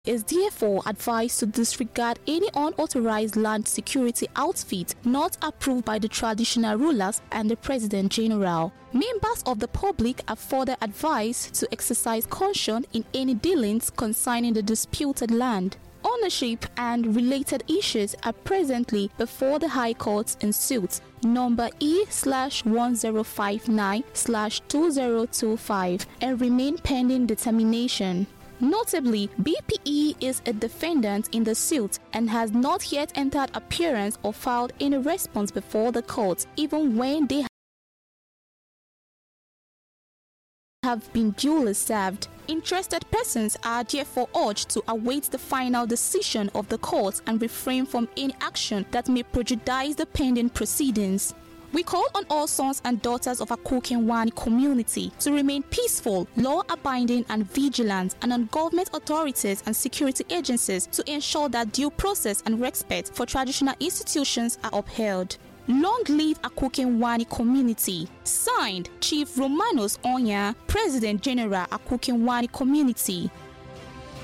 is therefore advised to disregard any unauthorized land security outfit not approved by the traditional rulers and the President General. Members of the public are further advised to exercise caution in any dealings concerning the disputed land. Ownership and related issues are presently before the High Court in suit number E/1059/2025 and remain pending determination. Notably, BPE is a defendant in the suit and has not yet entered appearance or filed any response before the court, even when they have been duly served. Interested persons are therefore urged to await the final decision of the court and refrain from any action that may prejudice the pending proceedings. We call on all sons and daughters of Akokenwani community to remain peaceful, law-abiding and vigilant, and on government authorities and security agencies to ensure that due process and respect for traditional institutions are upheld. Long live Akokenwani community. Signed, Chief Romanos Onya, President General Akokenwani community.